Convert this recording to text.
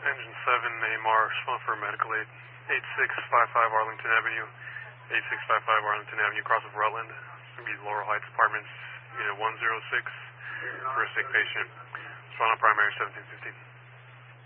Engine 7, AMR, respond for medical aid. 8655 Arlington Avenue. 8655 Arlington Avenue, across of Rutland. It's going to be Laurel Heights Apartments, unit 106, for a sick patient. Respond on primary 1715.